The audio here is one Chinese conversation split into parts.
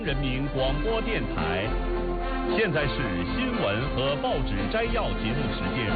人民广播电台，现在是新闻和报纸摘要节目时间。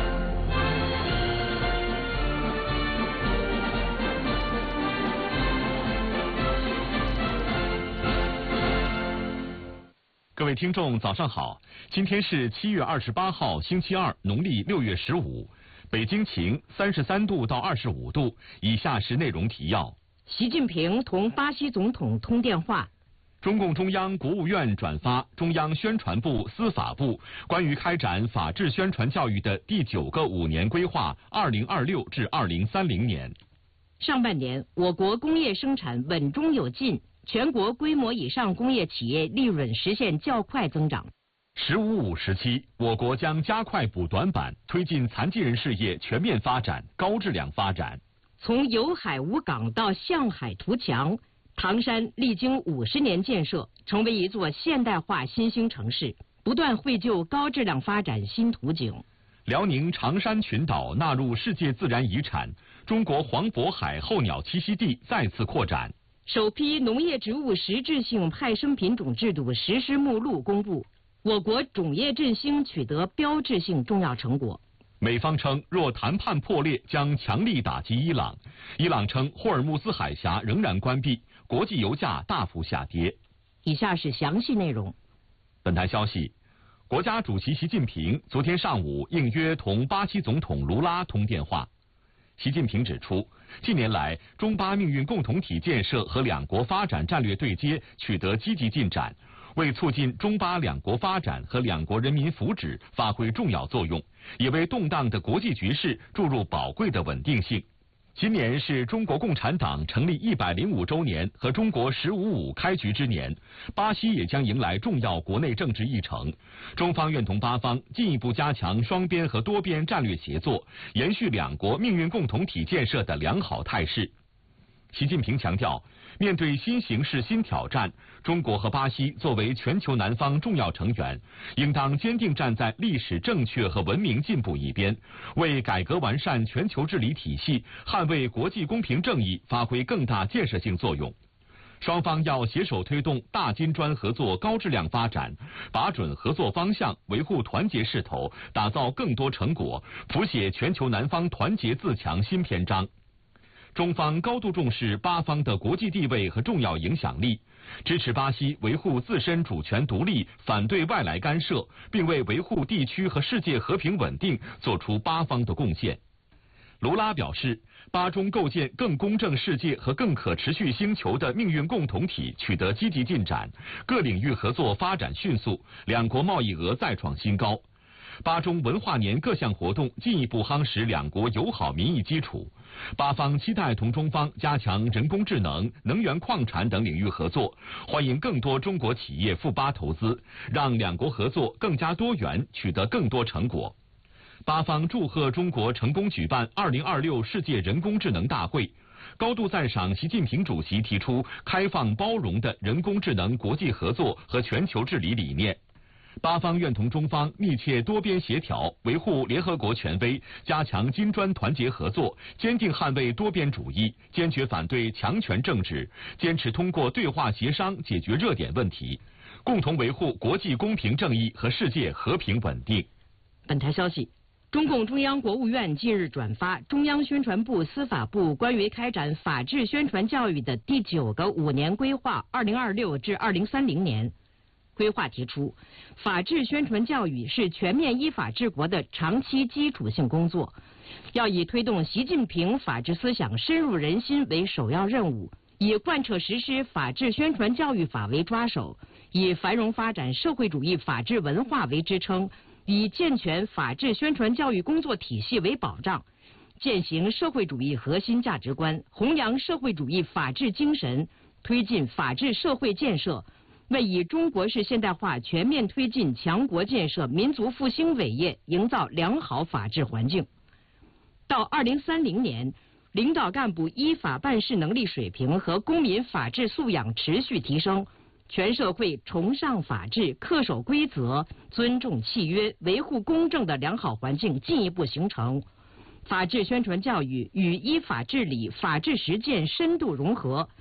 各位听众，早上好！今天是7月28号，星期二，农历6月15。北京晴，33度到25度。以下是内容提要： 习近平同巴西总统通电话。 中共中央、国务院转发中央宣传部、司法部关于开展法治宣传教育的第9个5年规划（2026至2030年）。 上半年，我国工业生产稳中有进，全国规模以上工业企业利润实现较快增长。 “15+5”时期，我国将加快补短板，推进残疾人事业全面发展、高质量发展。 从有海无港到向海图强。唐山历经50年建设，成为一座现代化新兴城市，不断绘就高质量发展新图景。 辽宁长山群岛纳入世界自然遗产，中国黄渤海候鸟栖息地再次扩展。 首批农业植物实质性派生品种制度实施目录公布，我国种业振兴取得标志性重要成果。 美方称，若谈判破裂，将强力打击伊朗。伊朗称，霍尔木兹海峡仍然关闭，国际油价大幅下跌。 以下是详细内容。 本台消息，国家主席习近平昨天上午应约同巴西总统卢拉通电话。习近平指出，近年来，中巴命运共同体建设和两国发展战略对接取得积极进展，为促进中巴两国发展和两国人民福祉发挥重要作用，也为动荡的国际局势注入宝贵的稳定性。今年是中国共产党成立105周年和中国15+5开局之年，巴西也将迎来重要国内政治议程。中方愿同巴方进一步加强双边和多边战略协作，延续两国命运共同体建设的良好态势。习近平强调，面对新形势新挑战，中国和巴西作为全球南方重要成员，应当坚定站在历史正确和文明进步一边，为改革完善全球治理体系、捍卫国际公平正义发挥更大建设性作用。双方要携手推动大金砖合作高质量发展，把准合作方向，维护团结势头，打造更多成果，谱写全球南方团结自强新篇章。中方高度重视巴方的国际地位和重要影响力，支持巴西维护自身主权独立，反对外来干涉，并为维护地区和世界和平稳定做出巴方的贡献。卢拉表示，巴中构建更公正世界和更可持续星球的命运共同体取得积极进展，各领域合作发展迅速，两国贸易额再创新高。巴中文化年各项活动进一步夯实两国友好民意基础。巴方期待同中方加强人工智能、能源矿产等领域合作，欢迎更多中国企业赴巴投资，让两国合作更加多元，取得更多成果。巴方祝贺中国成功举办2026世界人工智能大会，高度赞赏习近平主席提出开放包容的人工智能国际合作和全球治理理念。巴方愿同中方密切多边协调，维护联合国权威，加强金砖团结合作，坚定捍卫多边主义，坚决反对强权政治，坚持通过对话协商解决热点问题，共同维护国际公平正义和世界和平稳定。 本台消息，中共中央、国务院近日转发中央宣传部、司法部关于开展法治宣传教育的第9个5年规划（2026至2030年）。规划提出，法治宣传教育是全面依法治国的长期基础性工作，要以推动习近平法治思想深入人心为首要任务，以贯彻实施法治宣传教育法为抓手，以繁荣发展社会主义法治文化为支撑，以健全法治宣传教育工作体系为保障，践行社会主义核心价值观，弘扬社会主义法治精神，推进法治社会建设，为以中国式现代化全面推进强国建设、民族复兴伟业营造良好法治环境。到2030年，领导干部依法办事能力水平和公民法治素养持续提升，全社会崇尚法治、恪守规则、尊重契约、维护公正的良好环境进一步形成。法治宣传教育与依法治理、法治实践深度融合，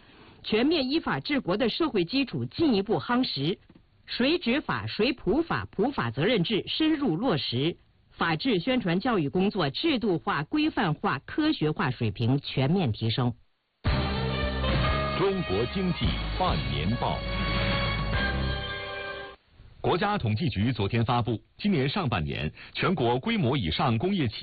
全面依法治国的社会基础进一步夯实，谁执法谁普法，普法责任制深入落实，法治宣传教育工作制度化、规范化、科学化水平全面提升。 中国经济半年报。 国家统计局昨天发布，今年上半年全国规模以上工业企